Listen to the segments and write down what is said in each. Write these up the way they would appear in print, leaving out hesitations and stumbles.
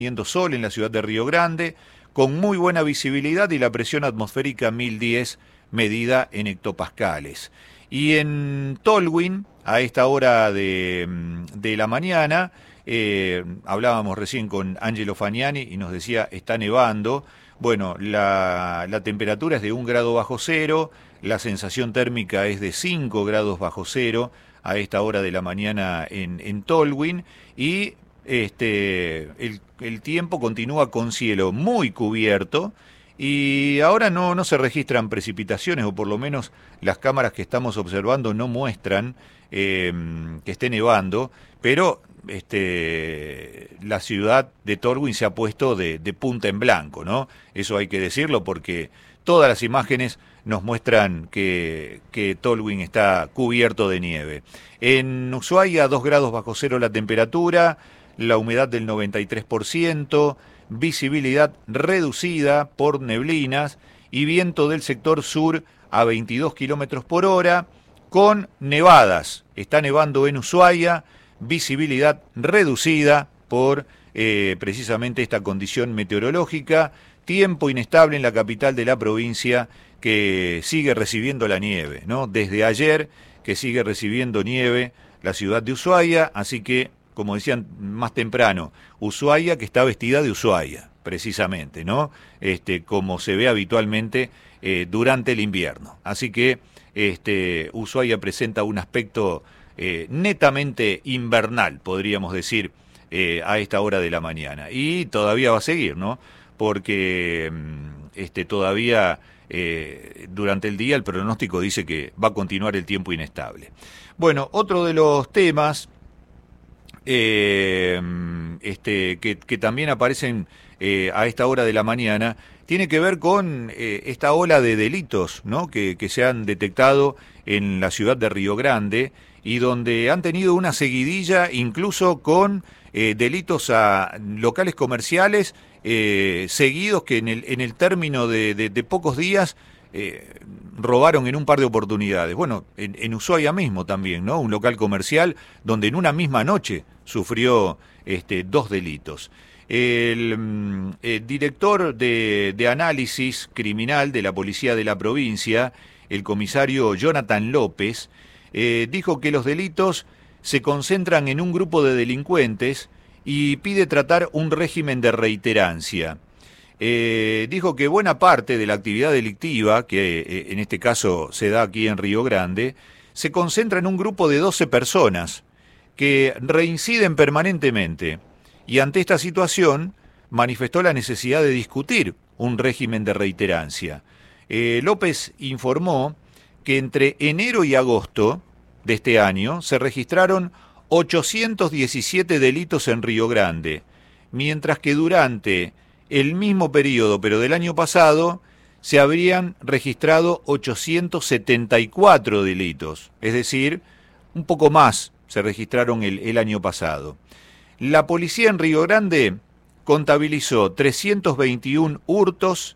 Viendo sol en la ciudad de Río Grande, con muy buena visibilidad y la presión atmosférica 1010 medida en hectopascales. Y en Tolwyn, a esta hora de la mañana, hablábamos recién con Angelo Fagnani y nos decía, está nevando. Bueno, la temperatura es de 1 grado bajo cero, la sensación térmica es de 5 grados bajo cero a esta hora de la mañana en Tolwyn, y el tiempo continúa con cielo muy cubierto y ahora no se registran precipitaciones, o por lo menos las cámaras que estamos observando no muestran que esté nevando, pero la ciudad de Tolwyn se ha puesto de punta en blanco, ¿no? Eso hay que decirlo porque todas las imágenes nos muestran que Tolwyn está cubierto de nieve. En Ushuaia, 2 grados bajo cero la temperatura, la humedad del 93%, visibilidad reducida por neblinas y viento del sector sur a 22 kilómetros por hora, con nevadas. Está nevando en Ushuaia, visibilidad reducida por precisamente esta condición meteorológica, tiempo inestable en la capital de la provincia, que sigue recibiendo la nieve, ¿no? Desde ayer que sigue recibiendo nieve la ciudad de Ushuaia, así que, como decían más temprano, Ushuaia que está vestida de Ushuaia, precisamente, ¿no? Como se ve habitualmente durante el invierno. Así que Ushuaia presenta un aspecto netamente invernal, podríamos decir, a esta hora de la mañana. Y todavía va a seguir, ¿no? Porque todavía durante el día el pronóstico dice que va a continuar el tiempo inestable. Bueno, otro de los temas que también aparecen a esta hora de la mañana tiene que ver con esta ola de delitos, ¿no? que se han detectado en la ciudad de Río Grande, y donde han tenido una seguidilla incluso con delitos a locales comerciales seguidos, que en el término de pocos días robaron en un par de oportunidades. Bueno, en Ushuaia mismo también, ¿no? Un local comercial donde en una misma noche sufrió 2 delitos. El director de análisis criminal de la policía de la provincia, el comisario Jonathan López, dijo que los delitos se concentran en un grupo de delincuentes y pide tratar un régimen de reiterancia. Dijo que buena parte de la actividad delictiva, que en este caso se da aquí en Río Grande, se concentra en un grupo de 12 personas que reinciden permanentemente, y ante esta situación manifestó la necesidad de discutir un régimen de reiterancia. López informó que entre enero y agosto de este año se registraron 817 delitos en Río Grande, mientras que durante el mismo periodo, pero del año pasado, se habrían registrado 874 delitos, es decir, un poco más se registraron el año pasado. La policía en Río Grande contabilizó 321 hurtos,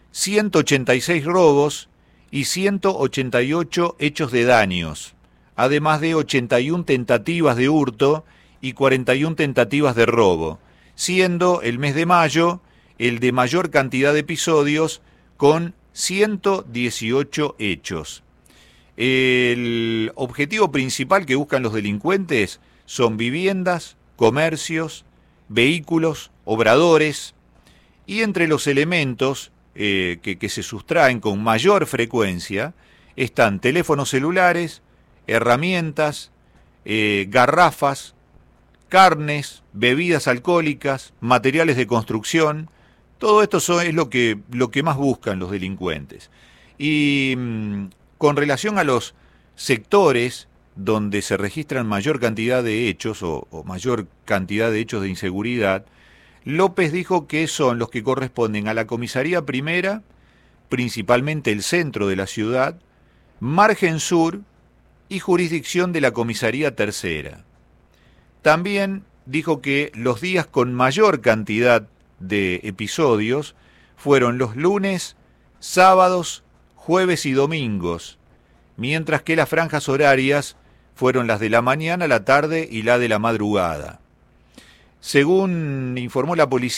186 robos y 188 hechos de daños, además de 81 tentativas de hurto y 41 tentativas de robo, siendo el mes de mayo el de mayor cantidad de episodios, con 118 hechos. El objetivo principal que buscan los delincuentes son viviendas, comercios, vehículos, obradores, y entre los elementos que se sustraen con mayor frecuencia están teléfonos celulares, herramientas, garrafas, carnes, bebidas alcohólicas, materiales de construcción. Todo esto es lo que más buscan los delincuentes. Y con relación a los sectores donde se registran mayor cantidad de hechos o mayor cantidad de hechos de inseguridad, López dijo que son los que corresponden a la comisaría primera, principalmente el centro de la ciudad, margen sur y jurisdicción de la comisaría tercera. También dijo que los días con mayor cantidad de episodios fueron los lunes, sábados, jueves y domingos, mientras que las franjas horarias fueron las de la mañana, la tarde y la de la madrugada. Según informó la policía,